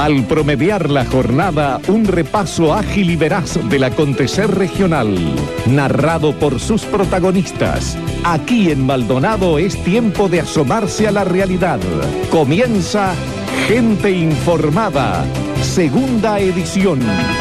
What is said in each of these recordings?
Al promediar la jornada, un repaso ágil y veraz del acontecer regional, narrado por sus protagonistas. Aquí en Maldonado es tiempo de asomarse a la realidad. Comienza Gente Informada, segunda edición.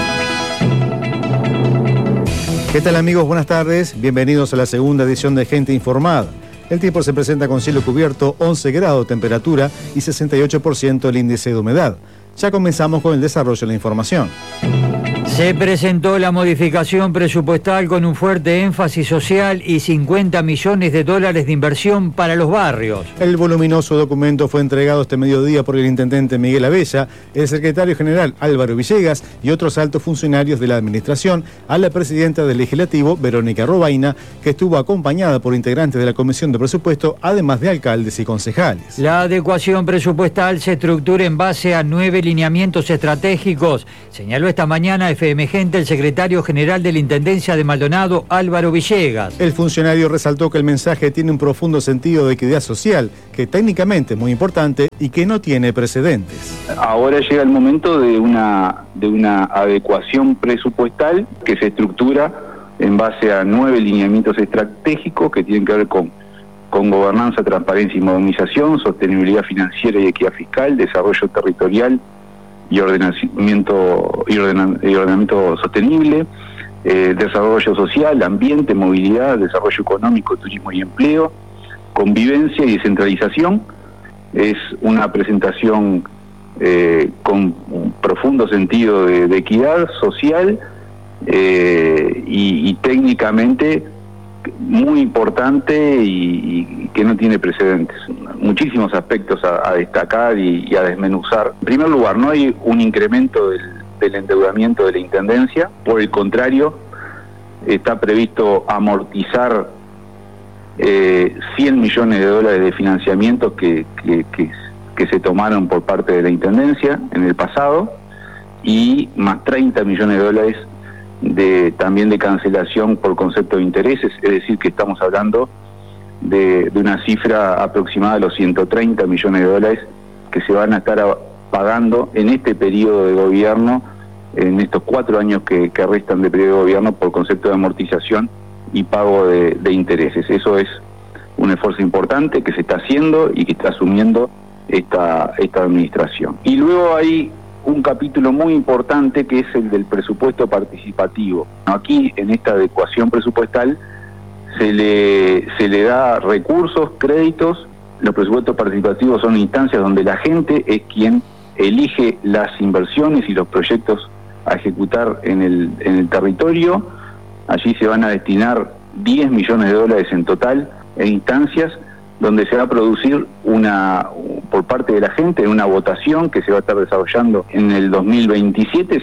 ¿Qué tal, amigos? Buenas tardes. Bienvenidos a la segunda edición de Gente Informada. El tiempo se presenta con cielo cubierto, 11 grados de temperatura y 68% el índice de humedad. Ya comenzamos con el desarrollo de la información. Se presentó la modificación presupuestal con un fuerte énfasis social y $50 millones de inversión para los barrios. El voluminoso documento fue entregado este mediodía por el intendente Miguel Abella, el secretario general Álvaro Villegas y otros altos funcionarios de la administración a la presidenta del Legislativo, Verónica Robaina, que estuvo acompañada por integrantes de la Comisión de Presupuesto, además de alcaldes y concejales. La adecuación presupuestal se estructura en base a 9 lineamientos estratégicos, señaló esta mañana FM Gente el secretario general de la Intendencia de Maldonado, Álvaro Villegas. El funcionario resaltó que el mensaje tiene un profundo sentido de equidad social, que técnicamente es muy importante y que no tiene precedentes. Ahora llega el momento de una adecuación presupuestal que se estructura en base a 9 lineamientos estratégicos que tienen que ver con gobernanza, transparencia y modernización, sostenibilidad financiera y equidad fiscal, desarrollo territorial y ordenamiento sostenible, desarrollo social, ambiente, movilidad, desarrollo económico, turismo y empleo, convivencia y descentralización. Es una presentación con un profundo sentido de equidad social y técnicamente muy importante y que no tiene precedentes. Muchísimos aspectos a destacar y a desmenuzar. En primer lugar, no hay un incremento del endeudamiento de la Intendencia. Por el contrario, está previsto amortizar $100 millones de financiamiento que se tomaron por parte de la Intendencia en el pasado y más $30 millones también de cancelación por concepto de intereses, es decir, que estamos hablando de una cifra aproximada de los $130 millones que se van a estar pagando en este periodo de gobierno, en estos 4 años que restan de periodo de gobierno por concepto de amortización y pago de intereses. Eso es un esfuerzo importante que se está haciendo y que está asumiendo esta administración. Y luego hay un capítulo muy importante que es el del presupuesto participativo. Aquí, en esta adecuación presupuestal, se le da recursos, créditos. Los presupuestos participativos son instancias donde la gente es quien elige las inversiones y los proyectos a ejecutar en el territorio. Allí se van a destinar $10 millones en total en instancias donde se va a producir por parte de la gente una votación que se va a estar desarrollando en el 2027.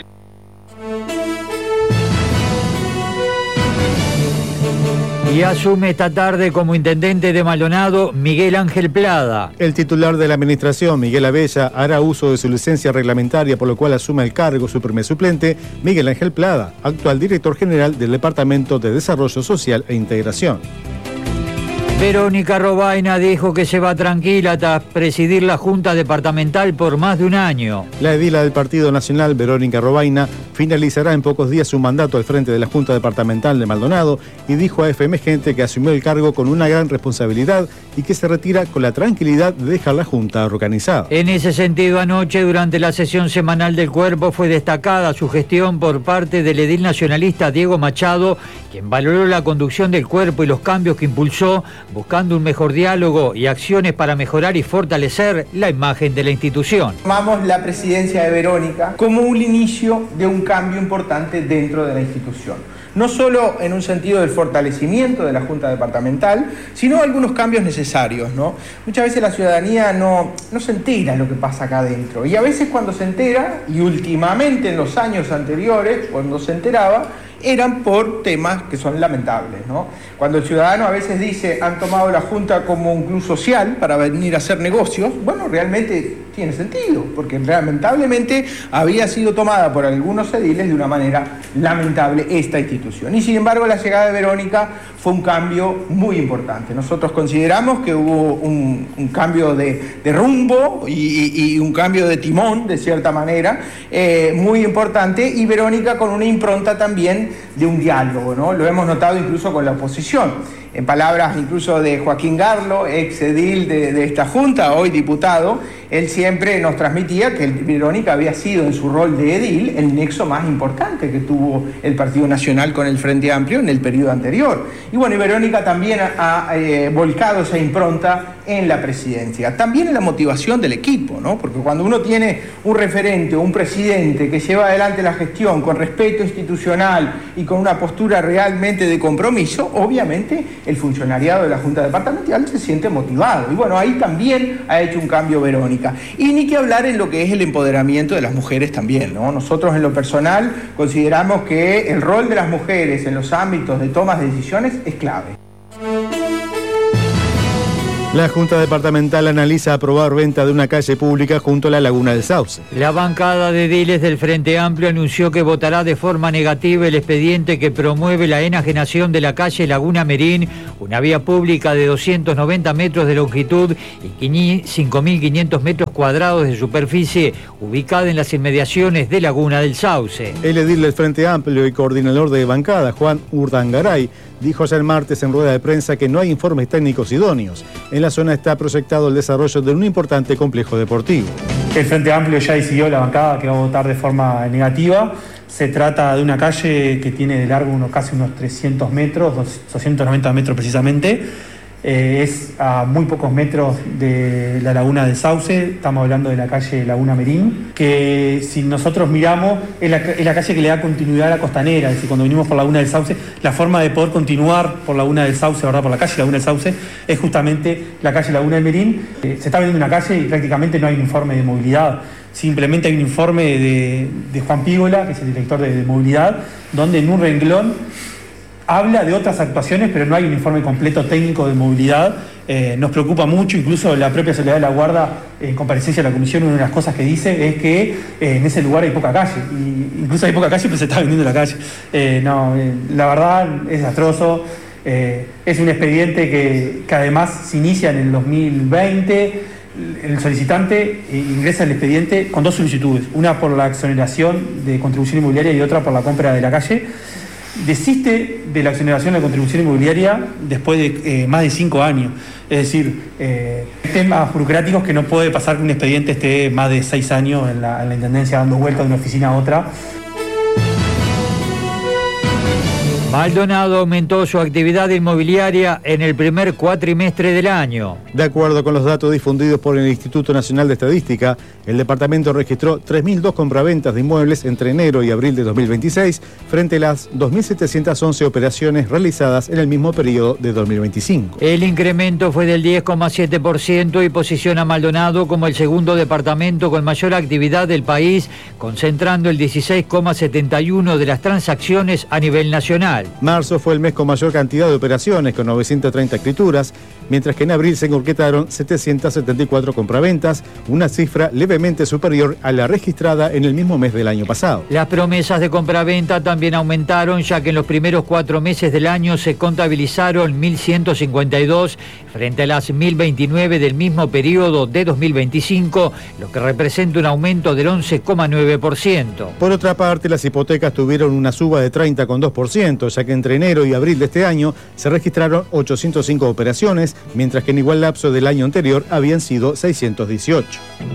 Y asume esta tarde como intendente de Maldonado Miguel Ángel Plada. El titular de la administración, Miguel Abella, hará uso de su licencia reglamentaria, por lo cual asume el cargo su primer suplente, Miguel Ángel Plada, actual director general del Departamento de Desarrollo Social e Integración. Verónica Robaina dijo que se va tranquila tras presidir la Junta Departamental por más de un año. La edila del Partido Nacional, Verónica Robaina, finalizará en pocos días su mandato al frente de la Junta Departamental de Maldonado y dijo a FM Gente que asumió el cargo con una gran responsabilidad y que se retira con la tranquilidad de dejar la Junta organizada. En ese sentido, anoche, durante la sesión semanal del Cuerpo, fue destacada su gestión por parte del edil nacionalista Diego Machado, quien valoró la conducción del Cuerpo y los cambios que impulsó, buscando un mejor diálogo y acciones para mejorar y fortalecer la imagen de la institución. Tomamos la presidencia de Verónica como un inicio de un cambio importante dentro de la institución. No solo en un sentido del fortalecimiento de la Junta Departamental, sino algunos cambios necesarios, ¿no? Muchas veces la ciudadanía no se entera de lo que pasa acá adentro. Y a veces cuando se entera, y últimamente en los años anteriores, cuando se enteraba, eran por temas que son lamentables, ¿no? Cuando el ciudadano a veces dice, han tomado la Junta como un club social para venir a hacer negocios, bueno, realmente tiene sentido, porque lamentablemente había sido tomada por algunos ediles de una manera lamentable esta institución. Y sin embargo, la llegada de Verónica fue un cambio muy importante. Nosotros consideramos que hubo un cambio de rumbo y un cambio de timón, de cierta manera, muy importante, y Verónica con una impronta también de un diálogo, ¿no? Lo hemos notado incluso con la oposición. En palabras incluso de Joaquín Garlo, ex edil de esta Junta, hoy diputado, él siempre nos transmitía que Verónica había sido en su rol de edil el nexo más importante que tuvo el Partido Nacional con el Frente Amplio en el periodo anterior. Y bueno, y Verónica también ha volcado esa impronta en la presidencia. También en la motivación del equipo, ¿no? Porque cuando uno tiene un referente o un presidente que lleva adelante la gestión con respeto institucional y con una postura realmente de compromiso, obviamente el funcionariado de la Junta Departamental se siente motivado. Y bueno, ahí también ha hecho un cambio Verónica. Y ni que hablar en lo que es el empoderamiento de las mujeres también, ¿no? Nosotros en lo personal consideramos que el rol de las mujeres en los ámbitos de tomas de decisiones es clave. La Junta Departamental analiza aprobar venta de una calle pública junto a la Laguna del Sauce. La bancada de ediles del Frente Amplio anunció que votará de forma negativa el expediente que promueve la enajenación de la calle Laguna Merín, una vía pública de 290 metros de longitud y 5.500 metros cuadrados de superficie, ubicada en las inmediaciones de Laguna del Sauce. El edil del Frente Amplio y coordinador de bancada, Juan Urdangaray, dijo ayer martes en rueda de prensa que no hay informes técnicos idóneos. En la zona está proyectado el desarrollo de un importante complejo deportivo. El Frente Amplio ya decidió la bancada que va a votar de forma negativa. Se trata de una calle que tiene de largo casi unos 300 metros, 290 metros precisamente. Es a muy pocos metros de la Laguna del Sauce. Estamos hablando de la calle Laguna Merín, que si nosotros miramos es la calle que le da continuidad a la costanera. Es decir, cuando venimos por Laguna del Sauce, la forma de poder continuar por Laguna del Sauce, ¿verdad? Por la calle Laguna del Sauce, es justamente la calle Laguna del Merín. Se está vendiendo una calle y prácticamente no hay un informe de movilidad. Simplemente hay un informe de Juan Pígola, que es el director de movilidad, donde en un renglón habla de otras actuaciones, pero no hay un informe completo técnico de movilidad. Nos preocupa mucho, incluso la propia Soledad de la Guarda, en comparecencia a la comisión, una de las cosas que dice es que en ese lugar hay poca calle. Y incluso hay poca calle, pero se está vendiendo la calle. La verdad es desastroso. Es un expediente que además se inicia en el 2020. El solicitante ingresa al expediente con dos solicitudes, una por la exoneración de contribución inmobiliaria y otra por la compra de la calle. Desiste de la exoneración de contribución inmobiliaria después de más de 5 años. Es decir, temas burocráticos que no puede pasar que un expediente esté más de 6 años en la Intendencia dando vueltas de una oficina a otra. Maldonado aumentó su actividad inmobiliaria en el primer cuatrimestre del año. De acuerdo con los datos difundidos por el Instituto Nacional de Estadística, el departamento registró 3.002 compraventas de inmuebles entre enero y abril de 2026, frente a las 2.711 operaciones realizadas en el mismo periodo de 2025. El incremento fue del 10,7% y posiciona a Maldonado como el segundo departamento con mayor actividad del país, concentrando el 16,71% de las transacciones a nivel nacional. Marzo fue el mes con mayor cantidad de operaciones, con 930 escrituras, mientras que en abril se concretaron 774 compraventas, una cifra levemente superior a la registrada en el mismo mes del año pasado. Las promesas de compraventa también aumentaron, ya que en los primeros 4 meses del año se contabilizaron 1.152 frente a las 1.029 del mismo periodo de 2025, lo que representa un aumento del 11,9%. Por otra parte, las hipotecas tuvieron una suba de 30,2%, ya que entre enero y abril de este año se registraron 805 operaciones, mientras que en igual lapso del año anterior habían sido 618.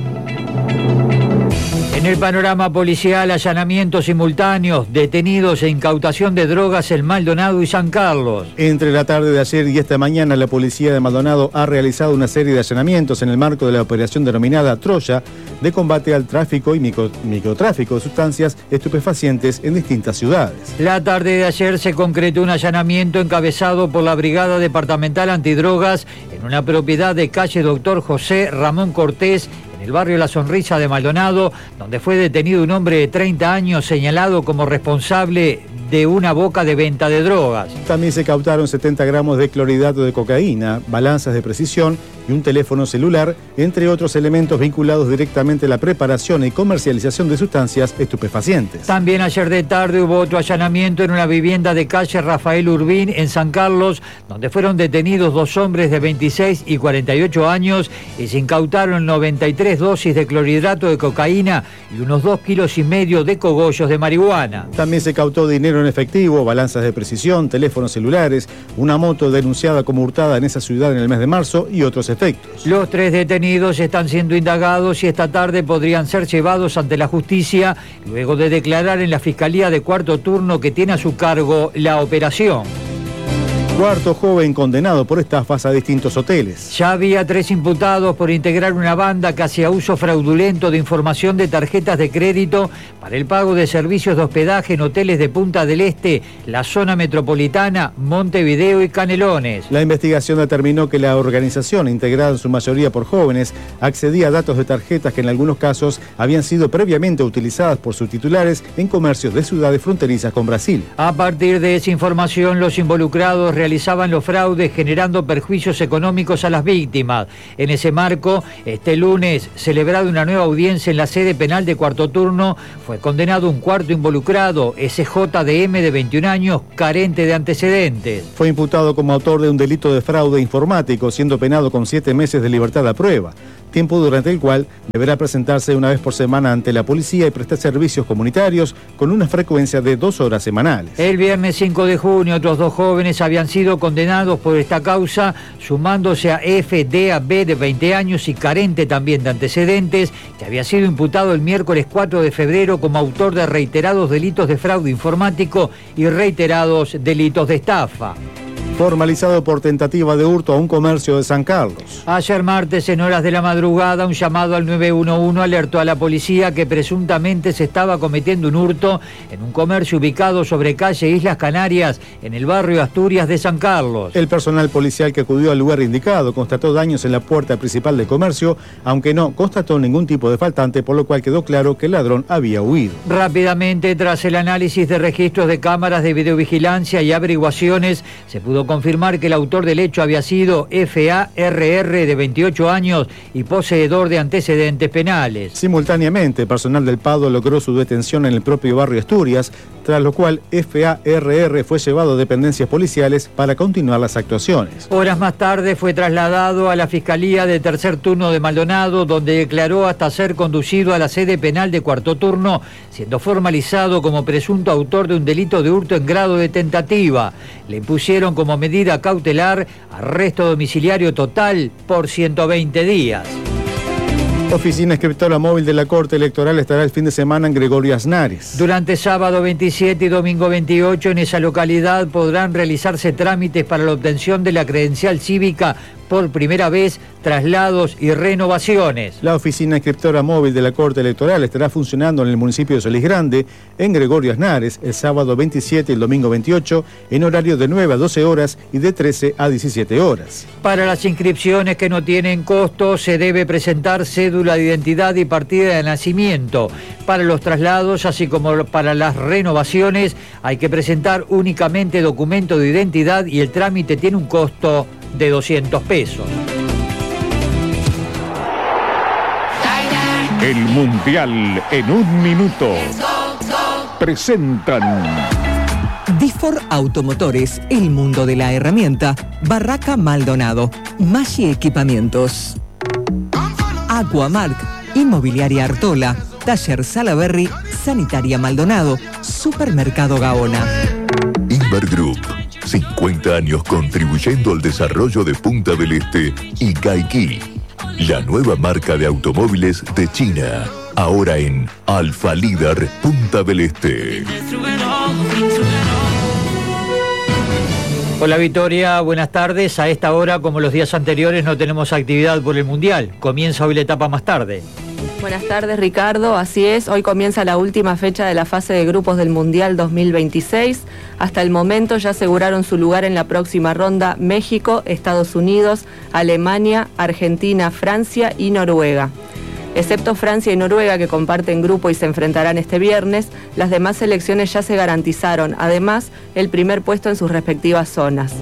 En el panorama policial, allanamientos simultáneos, detenidos e incautación de drogas en Maldonado y San Carlos. Entre la tarde de ayer y esta mañana, la policía de Maldonado ha realizado una serie de allanamientos en el marco de la operación denominada Troya, de combate al tráfico y microtráfico de sustancias estupefacientes en distintas ciudades. La tarde de ayer se concretó un allanamiento encabezado por la Brigada Departamental Antidrogas en una propiedad de calle Doctor José Ramón Cortés, en el barrio La Sonrisa de Maldonado, donde fue detenido un hombre de 30 años señalado como responsable de una boca de venta de drogas. También se cautaron 70 gramos de clorhidrato de cocaína, balanzas de precisión y un teléfono celular, entre otros elementos vinculados directamente a la preparación y comercialización de sustancias estupefacientes. También ayer de tarde hubo otro allanamiento en una vivienda de calle Rafael Urbín en San Carlos, donde fueron detenidos 2 hombres de 26 y 48 años y se incautaron 93 dosis de clorhidrato de cocaína y unos 2,5 kilos de cogollos de marihuana. También se cautó dinero en efectivo, balanzas de precisión, teléfonos celulares, una moto denunciada como hurtada en esa ciudad en el mes de marzo y otros efectos. Los 3 detenidos están siendo indagados y esta tarde podrían ser llevados ante la justicia luego de declarar en la Fiscalía de Cuarto Turno que tiene a su cargo la operación. Cuarto joven condenado por estafas a distintos hoteles. Ya había 3 imputados por integrar una banda que hacía uso fraudulento de información de tarjetas de crédito para el pago de servicios de hospedaje en hoteles de Punta del Este, la zona metropolitana, Montevideo y Canelones. La investigación determinó que la organización, integrada en su mayoría por jóvenes, accedía a datos de tarjetas que en algunos casos habían sido previamente utilizadas por sus titulares en comercios de ciudades fronterizas con Brasil. A partir de esa información, los involucrados realizaban los fraudes generando perjuicios económicos a las víctimas. En ese marco, este lunes, celebrada una nueva audiencia en la sede penal de Cuarto Turno, fue condenado un cuarto involucrado, SJDM de 21 años, carente de antecedentes. Fue imputado como autor de un delito de fraude informático, siendo penado con 7 meses de libertad a prueba, tiempo durante el cual deberá presentarse una vez por semana ante la policía y prestar servicios comunitarios con una frecuencia de 2 horas semanales. El viernes 5 de junio, otros 2 jóvenes habían sido condenados por esta causa, sumándose a FDAB de 20 años y carente también de antecedentes, que había sido imputado el miércoles 4 de febrero como autor de reiterados delitos de fraude informático y reiterados delitos de estafa. Formalizado por tentativa de hurto a un comercio de San Carlos. Ayer martes, en horas de la madrugada, un llamado al 911 alertó a la policía que presuntamente se estaba cometiendo un hurto en un comercio ubicado sobre calle Islas Canarias, en el barrio Asturias de San Carlos. El personal policial que acudió al lugar indicado constató daños en la puerta principal del comercio, aunque no constató ningún tipo de faltante, por lo cual quedó claro que el ladrón había huido. Rápidamente, tras el análisis de registros de cámaras de videovigilancia y averiguaciones, se pudo confirmar que el autor del hecho había sido FARR de 28 años y poseedor de antecedentes penales. Simultáneamente, personal del PADO logró su detención en el propio barrio Asturias, tras lo cual FARR fue llevado a dependencias policiales para continuar las actuaciones. Horas más tarde fue trasladado a la Fiscalía de Tercer Turno de Maldonado, donde declaró hasta ser conducido a la sede penal de Cuarto Turno, siendo formalizado como presunto autor de un delito de hurto en grado de tentativa. Le impusieron como medida cautelar arresto domiciliario total por 120 días. Oficina Escritora Móvil de la Corte Electoral estará el fin de semana en Gregorio Aznares. Durante sábado 27 y domingo 28 en esa localidad podrán realizarse trámites para la obtención de la credencial cívica por primera vez, traslados y renovaciones. La Oficina Escritora Móvil de la Corte Electoral estará funcionando en el municipio de Solís Grande, en Gregorio Aznares, el sábado 27 y el domingo 28, en horario de 9 a 12 horas y de 13 a 17 horas. Para las inscripciones que no tienen costo, se debe presentar cédula de identidad y partida de nacimiento. Para los traslados, así como para las renovaciones, hay que presentar únicamente documento de identidad y el trámite tiene un costo de 200 pesos. El Mundial en un minuto. Presentan Difor Automotores, el mundo de la herramienta. Barraca Maldonado, Maggi Equipamientos. Aquamark, Inmobiliaria Artola, Taller Salaberry, Sanitaria Maldonado, Supermercado Gaona. Inver Group, 50 años contribuyendo al desarrollo de Punta del Este y Gaiqui, la nueva marca de automóviles de China. Ahora en Alfa Líder Punta del Este. Hola Victoria, buenas tardes. A esta hora, como los días anteriores, no tenemos actividad por el Mundial. Comienza hoy la etapa más tarde. Buenas tardes, Ricardo. Así es, hoy comienza la última fecha de la fase de grupos del Mundial 2026. Hasta el momento ya aseguraron su lugar en la próxima ronda México, Estados Unidos, Alemania, Argentina, Francia y Noruega. Excepto Francia y Noruega, que comparten grupo y se enfrentarán este viernes, las demás selecciones ya se garantizaron, además, el primer puesto en sus respectivas zonas.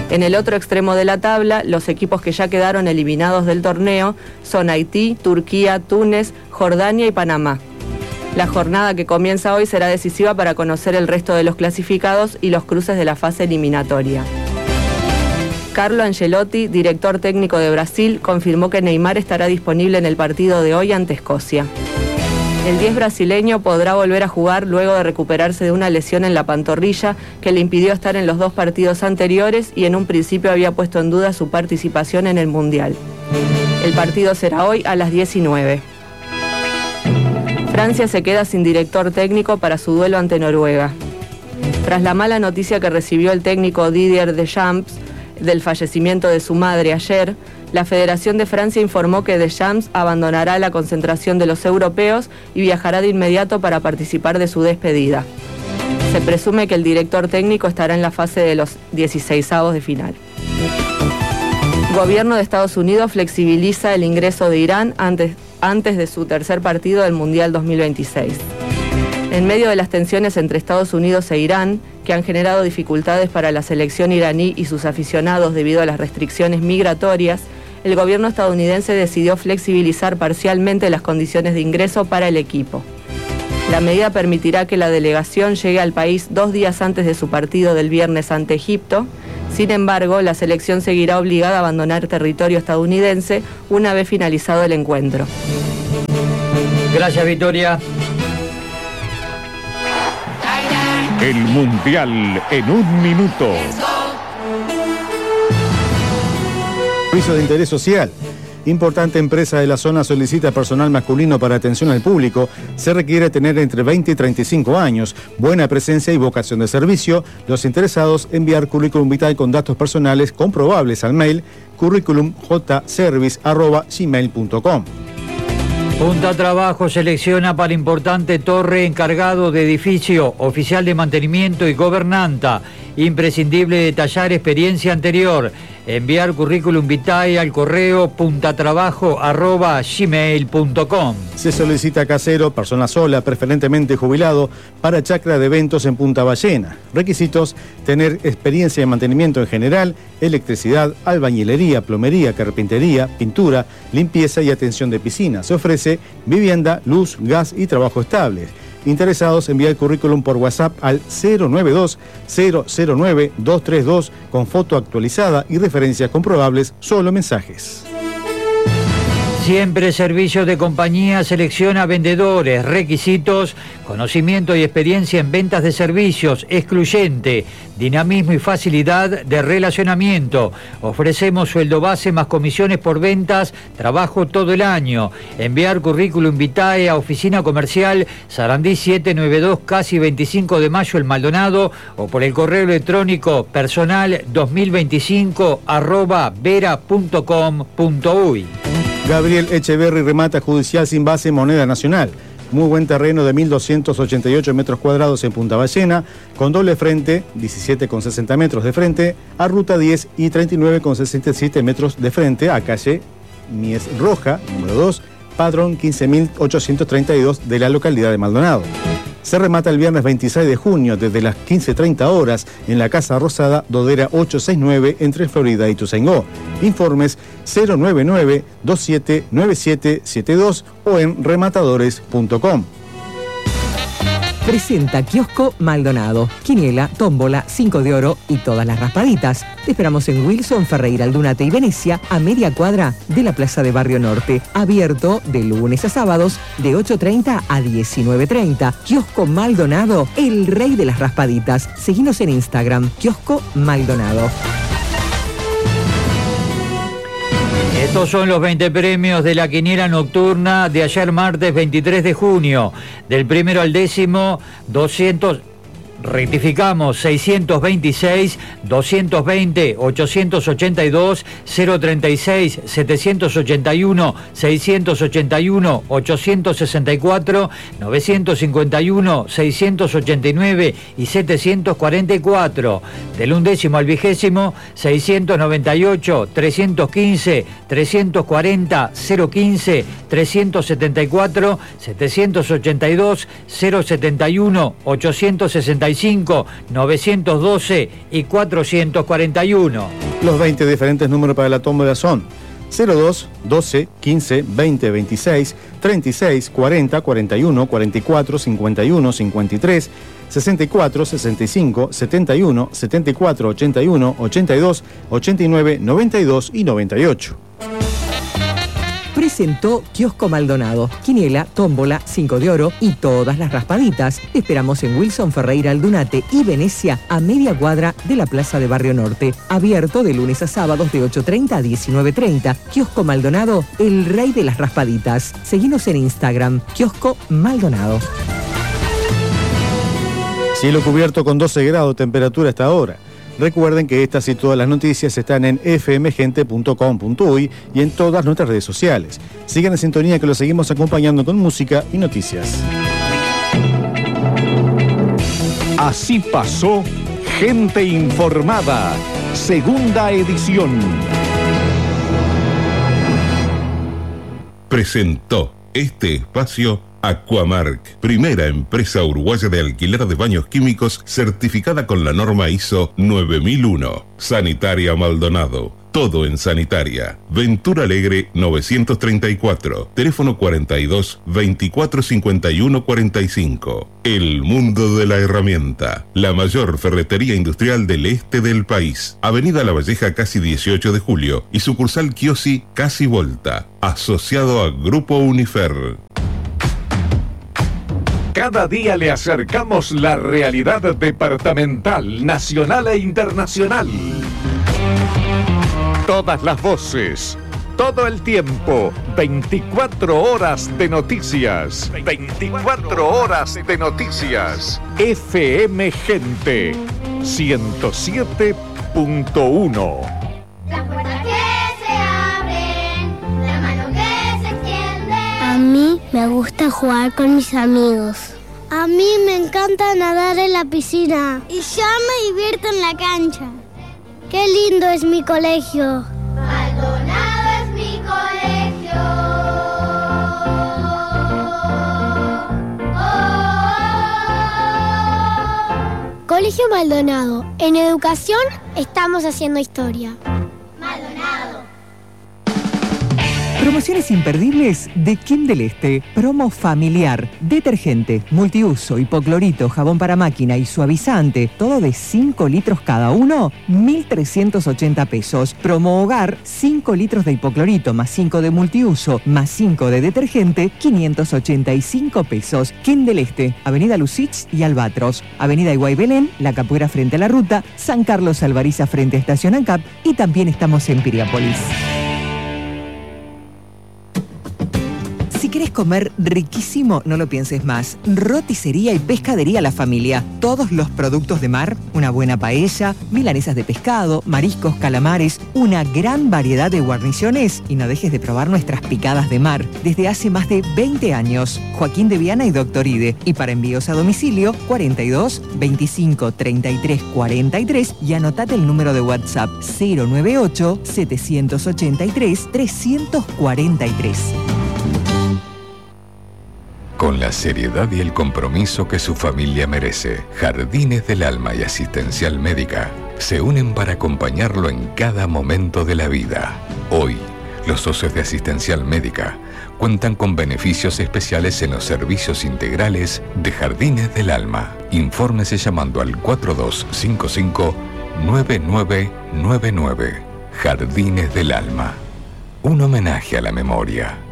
En el otro extremo de la tabla, los equipos que ya quedaron eliminados del torneo son Haití, Turquía, Túnez, Jordania y Panamá. La jornada que comienza hoy será decisiva para conocer el resto de los clasificados y los cruces de la fase eliminatoria. Carlo Ancelotti, director técnico de Brasil, confirmó que Neymar estará disponible en el partido de hoy ante Escocia. El 10 brasileño podrá volver a jugar luego de recuperarse de una lesión en la pantorrilla que le impidió estar en los 2 partidos anteriores y en un principio había puesto en duda su participación en el Mundial. El partido será hoy a las 19. Francia se queda sin director técnico para su duelo ante Noruega. Tras la mala noticia que recibió el técnico Didier Deschamps del fallecimiento de su madre ayer, la Federación de Francia informó que Deschamps abandonará la concentración de los europeos y viajará de inmediato para participar de su despedida. Se presume que el director técnico estará en la fase de los 16avos de final. Gobierno de Estados Unidos flexibiliza el ingreso de Irán antes de su tercer partido del Mundial 2026. En medio de las tensiones entre Estados Unidos e Irán, que han generado dificultades para la selección iraní y sus aficionados debido a las restricciones migratorias, el gobierno estadounidense decidió flexibilizar parcialmente las condiciones de ingreso para el equipo. La medida permitirá que la delegación llegue al país 2 días antes de su partido del viernes ante Egipto. Sin embargo, la selección seguirá obligada a abandonar territorio estadounidense una vez finalizado el encuentro. Gracias, Victoria. El Mundial en 1 minuto. Aviso de interés social. Importante empresa de la zona solicita personal masculino para atención al público. Se requiere tener entre 20 y 35 años, buena presencia y vocación de servicio. Los interesados enviar currículum vitae con datos personales comprobables al mail curriculumjservice@gmail.com. Punta Trabajo selecciona para importante torre encargado de edificio, oficial de mantenimiento y gobernanta. Imprescindible detallar experiencia anterior. Enviar currículum vitae al correo puntatrabajo@gmail.com. Se solicita casero, persona sola, preferentemente jubilado, para chacra de eventos en Punta Ballena. Requisitos: tener experiencia en mantenimiento en general, electricidad, albañilería, plomería, carpintería, pintura, limpieza y atención de piscina. Se ofrece vivienda, luz, gas y trabajo estable. Interesados, enviar el currículum por WhatsApp al 092-009-232 con foto actualizada y referencias comprobables, solo mensajes. Siempre Servicios de Compañía selecciona vendedores. Requisitos: conocimiento y experiencia en ventas de servicios, excluyente, dinamismo y facilidad de relacionamiento. Ofrecemos sueldo base más comisiones por ventas, trabajo todo el año. Enviar currículum vitae a Oficina Comercial Sarandí 792, casi 25 de mayo, El Maldonado, o por el correo electrónico personal2025@vera.com.uy. Gabriel Echeverry remata judicial sin base moneda nacional. Muy buen terreno de 1.288 metros cuadrados en Punta Ballena, con doble frente, 17,60 metros de frente a Ruta 10 y 39,67 metros de frente a calle Mies Roja, número 2, padrón 15.832 de la localidad de Maldonado. Se remata el viernes 26 de junio desde las 15:30 horas en la Casa Rosada, Dodera 869, entre Florida y Ituzaingó. Informes 099-279772 o en rematadores.com. Presenta Kiosco Maldonado. Quiniela, tómbola, 5 de oro y todas las raspaditas. Te esperamos en Wilson, Ferreira, Aldunate y Venecia, a media cuadra de la Plaza de Barrio Norte. Abierto de lunes a sábados de 8:30 a 19:30. Kiosco Maldonado, el rey de las raspaditas. Seguinos en Instagram, Kiosco Maldonado. Estos son los 20 premios de la quiniela nocturna de ayer martes 23 de junio. Del primero al décimo, 200... Rectificamos, 626, 220, 882, 036, 781, 681, 864, 951, 689 y 744. Del undécimo al vigésimo, 698, 315, 340, 015, 374, 782, 071, 861 45, 912 y 441. Los 20 diferentes números para la tómbola son 02, 12, 15, 20, 26, 36, 40, 41, 44, 51, 53, 64, 65, 71, 74, 81, 82, 89, 92 y 98. Presentó Kiosco Maldonado, quiniela, tómbola, 5 de oro y todas las raspaditas. Te esperamos en Wilson Ferreira Aldunate y Venecia, a media cuadra de la Plaza de Barrio Norte. Abierto de lunes a sábados de 8:30 a 19:30. Kiosco Maldonado, el rey de las raspaditas. Seguinos en Instagram, Kiosco Maldonado. Cielo cubierto con 12 grados de temperatura hasta ahora. Recuerden que estas y todas las noticias están en fmgente.com.uy y en todas nuestras redes sociales. Sigan en sintonía que los seguimos acompañando con música y noticias. Así pasó Gente Informada, segunda edición. Presentó este espacio Aquamark, primera empresa uruguaya de alquiler de baños químicos certificada con la norma ISO 9001. Sanitaria Maldonado, todo en sanitaria. Ventura Alegre 934, teléfono 42 24 51 45. El mundo de la herramienta, la mayor ferretería industrial del este del país. Avenida La Valleja casi 18 de julio y sucursal Chiosi casi Volta, asociado a Grupo Unifer. Cada día le acercamos la realidad departamental, nacional e internacional. Todas las voces, todo el tiempo, 24 horas de noticias. 24 horas de noticias. FM Gente 107.1. Las puertas que se abren, la mano que se extiende. A mí me gusta jugar con mis amigos. A mí me encanta nadar en la piscina. Y yo me divierto en la cancha. ¡Qué lindo es mi colegio! Maldonado es mi colegio. Colegio Maldonado. En educación estamos haciendo historia. Maldonado. Promociones imperdibles de Kim del Este. Promo familiar. Detergente, multiuso, hipoclorito, jabón para máquina y suavizante. Todo de 5 litros cada uno. 1.380 pesos. Promo hogar. 5 litros de hipoclorito más 5 de multiuso más 5 de detergente. 585 pesos. Kim del Este. Avenida Lucich y Albatros. Avenida Iguay Belén. La Capuera frente a la ruta. San Carlos Alvariza frente a Estación ANCAP. Y también estamos en Piriápolis. Si querés comer riquísimo, no lo pienses más. Roticería y pescadería La Familia. Todos los productos de mar, una buena paella, milanesas de pescado, mariscos, calamares, una gran variedad de guarniciones y no dejes de probar nuestras picadas de mar. Desde hace más de 20 años. Joaquín de Viana y Doctor Ide. Y para envíos a domicilio, 42 25 33 43 y anotate el número de WhatsApp 098 783 343. Con la seriedad y el compromiso que su familia merece, Jardines del Alma y Asistencial Médica se unen para acompañarlo en cada momento de la vida. Hoy, los socios de Asistencial Médica cuentan con beneficios especiales en los servicios integrales de Jardines del Alma. Infórmese llamando al 4255-9999. Jardines del Alma. Un homenaje a la memoria.